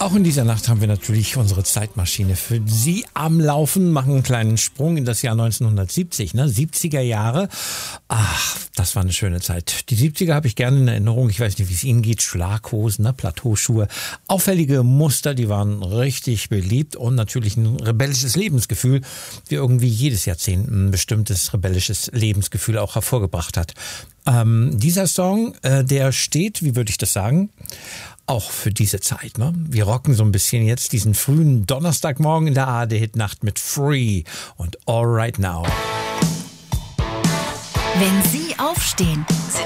Auch in dieser Nacht haben wir natürlich unsere Zeitmaschine für Sie am Laufen, machen einen kleinen Sprung in das Jahr 1970, 70er Jahre. Ach, das war eine schöne Zeit. Die 70er habe ich gerne in Erinnerung. Ich weiß nicht, wie es Ihnen geht. Schlaghosen, Plateauschuhe, auffällige Muster, die waren richtig beliebt und natürlich ein rebellisches Lebensgefühl, wie irgendwie jedes Jahrzehnt ein bestimmtes rebellisches Lebensgefühl auch hervorgebracht hat. Dieser Song, der steht, wie würde ich das sagen, auch für diese Zeit. Ne? Wir rocken so ein bisschen jetzt diesen frühen Donnerstagmorgen in der ARD-Hitnacht mit Free und All Right Now. Wenn Sie aufstehen, sind